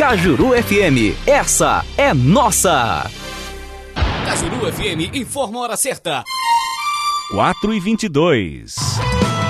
Cajuru FM, essa é nossa. Cajuru FM informa a hora certa. 4h22.